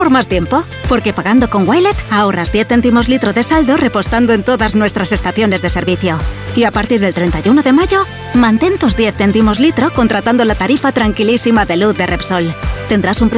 por más tiempo, porque pagando con Wilet ahorras 10 céntimos litro de saldo repostando en todas nuestras estaciones de servicio. Y a partir del 31 de mayo, mantén tus 10 céntimos litro contratando la tarifa tranquilísima de luz de Repsol. Tendrás un